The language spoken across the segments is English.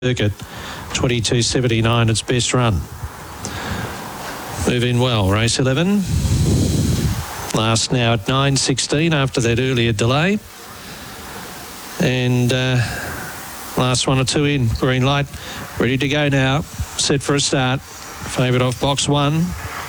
circuit. 22.79 its best run. Moving well. Race 11. Last now at 9.16 after that earlier delay. And last one or two in. Green light. Ready to go now. Set for a start. Favourite off box one.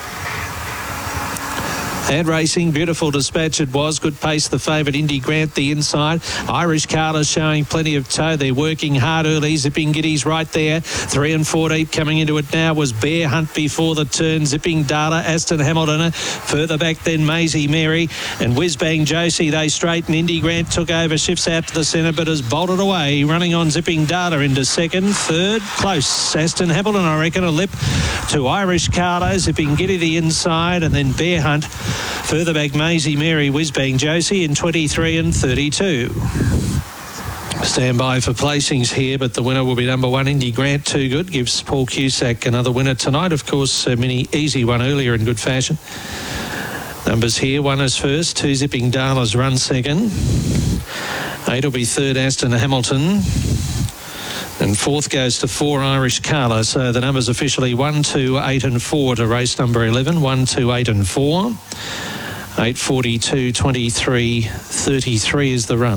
And racing, beautiful dispatch it was. Good pace, the favourite, Indy Grant, the inside. Irish Carter showing plenty of toe. They're working hard early. Zipping Giddy's right there. 3 and 4 deep coming into it now was Bear Hunt before the turn. Zipping Data, Aston Hamilton. Further back then, Maisie Mary and Whiz Bang Josie. They straighten. Indy Grant took over, shifts out to the centre, but has bolted away. Running on Zipping Data into second. Third, close. Aston Hamilton, I reckon, a lip to Irish Carter. Zipping Giddy the inside, and then Bear Hunt. Further back, Maisie Mary, Whizbang Josie in 23 and 32. Stand by for placings here, but the winner will be number one, Indy Grant. Too good. Gives Paul Cusack another winner tonight. Of course, a mini easy one earlier in good fashion. Numbers here. 1 is first. 2 Zipping Darla's run second. 8 will be third, Aston Hamilton. And fourth goes to 4 Irish Carla. So the numbers officially 1, 2, 8 and 4 to race number 11. 1, 2, 8 and 4. 8:42, 23, 33 is the run.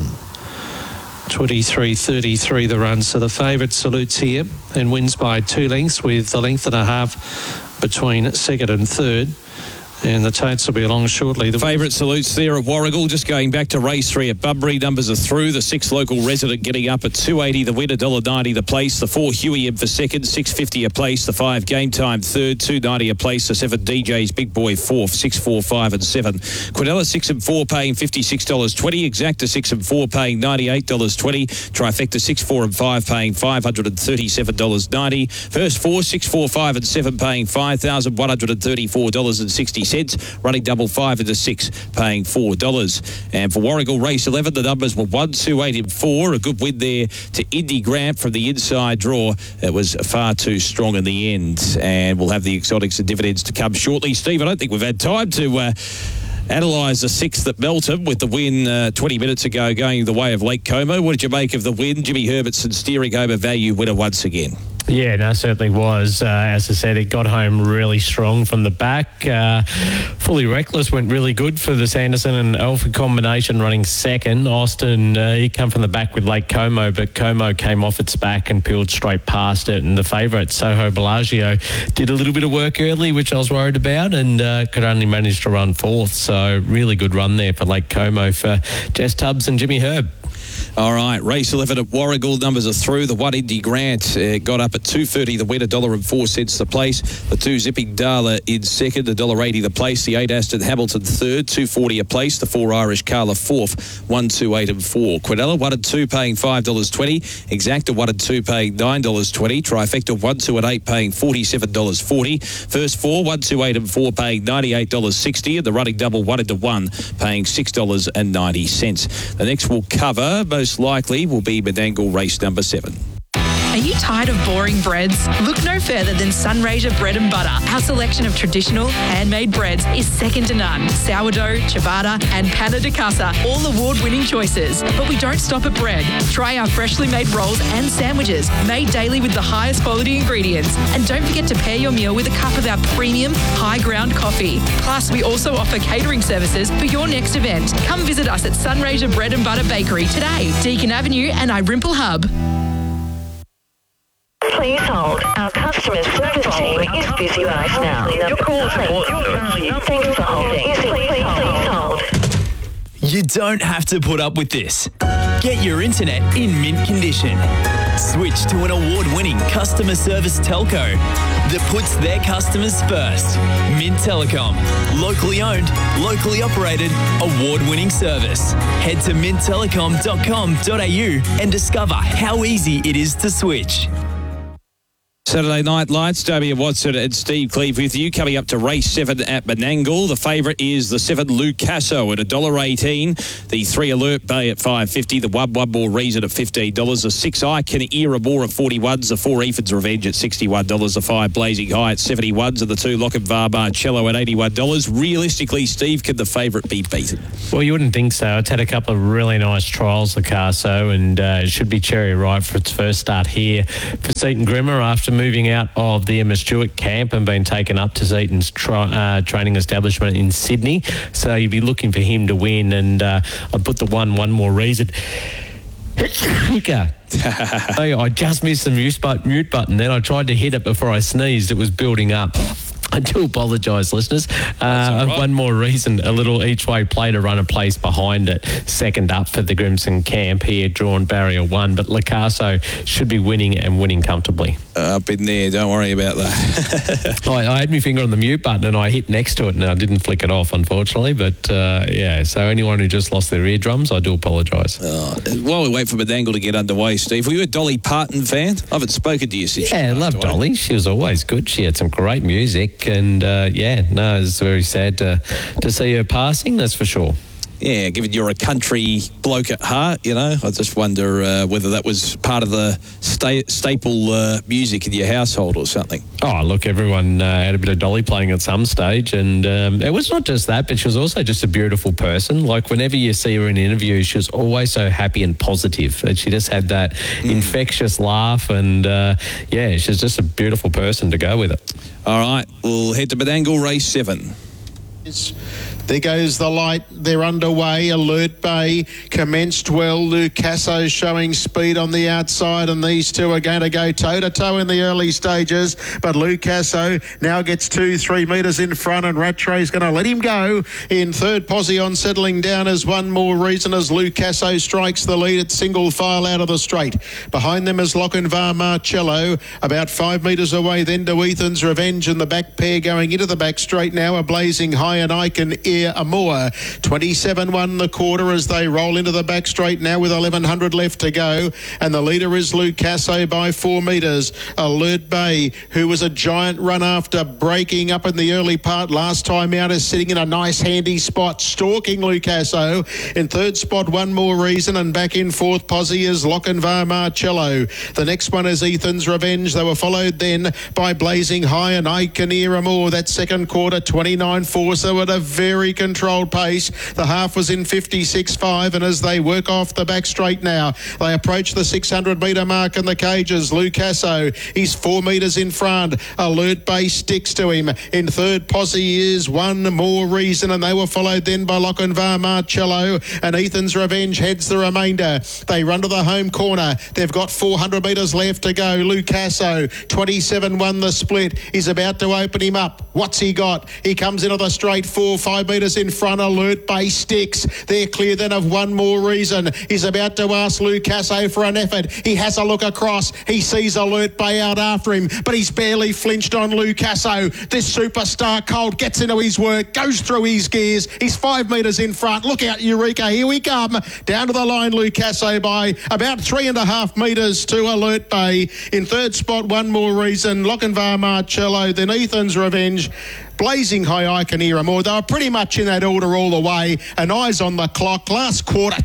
23.33 the run. So the favourite salutes here and wins by 2 lengths, with the length and a half between second and third. And the totes will be along shortly. The favourite salutes there at Warragul. Just going back to race 3 at Bunbury. Numbers are through. The 6 local resident getting up at $2.80. The winner $1.90 the place. The 4 Huey in for second. $6.50 a place. The 5 Game Time third. $2.90 a place. The 7 DJ's Big Boy fourth. 6, 4, 5 and 7. Quinella 6 and 4 paying $56.20. Exacta 6 and 4 paying $98.20. Trifecta 6, 4 and 5 paying $537.90. First 4, 6, 4, 5 and 7 paying $5,134.60. Running double 5 into 6, paying $4. And for Warragul race 11, the numbers were 1, 2, 8 and 4. A good win there to Indy Grant from the inside draw. It was far too strong in the end. And we'll have the exotics and dividends to come shortly. Steve, I don't think we've had time to analyse the 6th at Melton with the win 20 minutes ago going the way of Lake Como. What did you make of the win? Jimmy Herbertson steering home a value winner once again. Yeah, no, certainly was. As I said, it got home really strong from the back. Fully Reckless went really good for the Sanderson and Alford combination running second. Austin, he come from the back with Lake Como, but Como came off its back and peeled straight past it. And the favourite, Soho Bellagio, did a little bit of work early, which I was worried about, and could only manage to run fourth. So really good run there for Lake Como for Jess Tubbs and Jimmy Herb. All right, race 11 at Warragul. Numbers are through. The 1 Indy Grant got up at $2.30. The winner $1.04 the place. The 2 Zipping Darla in second. The $1.80 the place. The 8 Aston Hamilton third. $2.40 a place. The 4 Irish Carla fourth. 1, 2, 8 and 4. Quinella 1 and 2 paying $5.20. Exacta 1 and 2 paying $9.20. Trifecta 1, 2 and 8 paying $47.40. First 4 1, 2, 8 and 4 paying $98.60. And the running double 1 into 1 paying $6.90. The next we'll cover most likely will be Menangle race number 7. Are you tired of boring breads? Look no further than Sunraysia Bread and Butter. Our selection of traditional, handmade breads is second to none. Sourdough, ciabatta and panna di casa, all award-winning choices. But we don't stop at bread. Try our freshly made rolls and sandwiches, made daily with the highest quality ingredients. And don't forget to pair your meal with a cup of our premium, high-ground coffee. Plus, we also offer catering services for your next event. Come visit us at Sunraysia Bread and Butter Bakery today, Deakin Avenue and Irimple Hub. Please hold. Our customer service team is busy right now. Your call, thanks for holding. Please hold. You don't have to put up with this. Get your internet in mint condition. Switch to an award-winning customer service telco that puts their customers first. Mint Telecom. Locally owned, locally operated, award-winning service. Head to minttelecom.com.au and discover how easy it is to switch. Saturday Night Lights, Damien Watson and Steve Cleave with you. Coming up to race 7 at Menangle. The favourite is the 7 Lucasso at $1.18. The 3 Alert Bay at $5.50. The 1 More Reason at $15. The 6 I Can Era More at $41. The 4 Ethan's Revenge at $61. The 5 Blazing High at $71. And the 2 Lochinvar Marcello at $81. Realistically, Steve, can the favourite be beaten? Well, you wouldn't think so. It's had a couple of really nice trials, the Lucasso, and it should be cherry ripe for its first start here for Seaton Grimmer after moving out of the Emma Stewart camp and being taken up to Seaton's training establishment in Sydney. So you'd be looking for him to win, and I put the one more reason. I just missed the mute button. Then I tried to hit it before I sneezed. It was building up. I do apologise, listeners. Right. One more reason, a little each-way play to run a place behind it. Second up for the Grimson camp here, drawn barrier 1. But Lucasso should be winning and winning comfortably. Up in there, don't worry about that. I had my finger on the mute button and I hit next to it and I didn't flick it off, unfortunately. But, so anyone who just lost their eardrums, I do apologise. While we wait for Menangle to get underway, Steve, were you a Dolly Parton fan? I haven't spoken to you since. Yeah, I love Dolly. She was always good. She had some great music. And, it's very sad to see her passing, that's for sure. Yeah, given you're a country bloke at heart, I just wonder whether that was part of the staple music in your household or something. Oh, look, everyone had a bit of Dolly playing at some stage, and it was not just that, but she was also just a beautiful person. Like, whenever you see her in interviews, she was always so happy and positive, and she just had that infectious laugh, and she's just a beautiful person to go with it. All right, we'll head to Menangle, race 7. There goes the light. They're underway. Alert Bay commenced well. Lucasso showing speed on the outside, and these two are going to go toe-to-toe in the early stages. But Lucasso now gets 2-3 metres in front, and Rattray's going to let him go. In third, Possion settling down as One More Reason as Lucasso strikes the lead at single file out of the straight. Behind them is Lochinvar Marcello. About 5 metres away then to Ethan's Revenge, and the back pair going into the back straight now are Blazing High and I Can Amor. 27-1 the quarter as they roll into the back straight now with 1,100 left to go, and the leader is Lucasso by 4 metres. Alert Bay, who was a giant run after breaking up in the early part last time out, is sitting in a nice handy spot, stalking Lucasso. In third spot, One More Reason, and back in fourth posse is Lochinvar Marcello. The next one is Ethan's Revenge. They were followed then by Blazing High and I Can Hear More. That second quarter, 29-4, so at a very controlled pace. The half was in 56.5, and as they work off the back straight now, they approach the 600 metre mark in the cages. Lucasso, he's 4 metres in front. Alert Bay sticks to him. In third posse is One More Reason, and they were followed then by Lochinvar Marcello, and Ethan's Revenge heads the remainder. They run to the home corner. They've got 400 metres left to go. Lucasso, 27-1 the split. He's about to open him up. What's he got? He comes into the straight, 4-5 metres in front. Alert Bay sticks. They're clear then of One More Reason. He's about to ask Lucasso for an effort. He has a look across. He sees Alert Bay out after him, but he's barely flinched on Lucasso. This superstar colt gets into his work, goes through his gears. He's 5 metres in front. Look out, Eureka. Here we come. Down to the line, Lucasso by about 3.5 metres to Alert Bay. In third spot, One More Reason, Lochinvar Marcello, then Ethan's Revenge, Blazing High, I Can Hear More. They were pretty much in that order all the way, and eyes on the clock. Last quarter,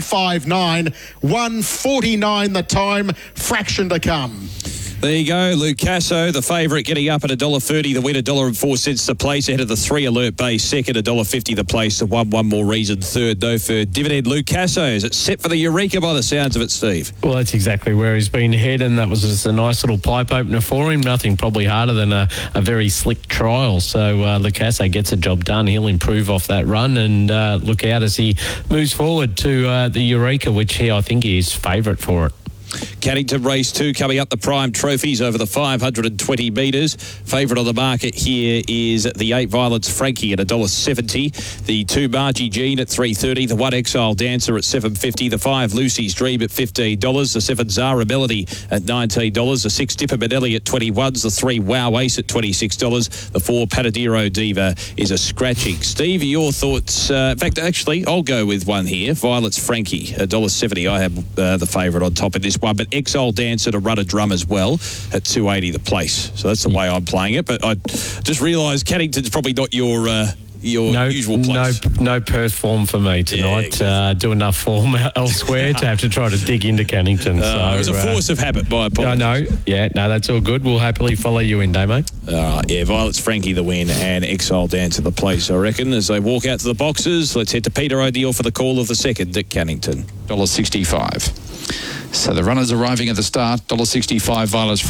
25.9, 1:49 the time, fraction to come. There you go, Lucasso, the favourite, getting up at $1.30. The win $1.04 the place. Ahead of the 3 Alert Bay second, $1.50 the place. The One More Reason third. No third. Dividend Lucasso. Is it set for the Eureka by the sounds of it, Steve? Well, that's exactly where he's been heading. That was just a nice little pipe opener for him. Nothing probably harder than a very slick trial. So Lucasso gets a job done. He'll improve off that run, and look out as he moves forward to the Eureka, which I think he is favourite for it. Caddington Race 2 coming up, the Prime Trophies over the 520 metres. Favourite on the market here is the 8 Violence Frankie at $1.70. The 2 Margie Jean at $3.30. The 1 Exile Dancer at $7.50. The 5 Lucy's Dream at $15. The 7 Zara Melody at $19. The 6 Dipper Manelli at $21. The 3 Wow Ace at $26. The 4 Panadero Diva is a scratching. Steve, your thoughts? In fact, actually, I'll go with one here. Violence Frankie, $1.70. I have the favourite on top in this one, but Exile Dancer to run a drum as well at 280 the place. So that's the way I'm playing it. But I just realised Cannington's probably not your usual place. No Perth form for me tonight. Do enough form elsewhere to have to try to dig into Cannington. It was a force of habit, my apologies. I know. Yeah, no, that's all good. We'll happily follow you in, day, mate. Violet's Frankie the win and Exile Dancer the place, I reckon. As they walk out to the boxes, let's head to Peter O'Neill for the call of the second at Cannington. $1.65. So the runners arriving at the start, $1.65 Violet's